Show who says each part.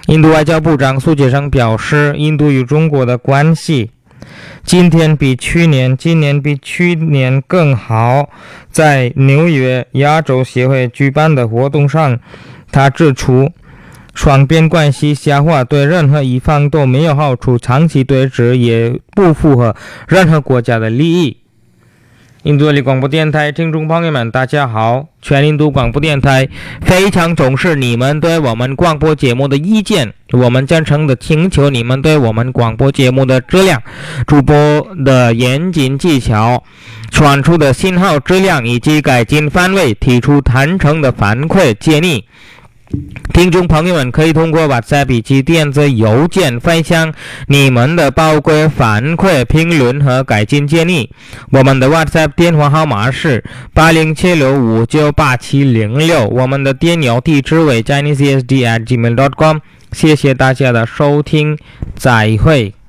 Speaker 1: 印度外交部长苏杰生表示，印度与中国的关系今年比去年更好。在纽约亚洲协会举办的活动上，他指出，双边关系下滑对任何一方都没有好处，长期对峙也不符合任何国家的利益。印度广播电台听众朋友们，大家好，全印度广播电台非常重视你们对我们广播节目的意见，我们真诚的请求你们对我们广播节目的质量、主播的严谨技巧、传出的信号质量以及改进范围提出坦诚的反馈建议。听众朋友们可以通过 WhatsApp 以及电子邮件分享你们的宝贵反馈、评论和改进建议。我们的 WhatsApp 电话号码是8076598706，我们的电邮地址为 chinesesd@gmail.com。谢谢大家的收听，再会。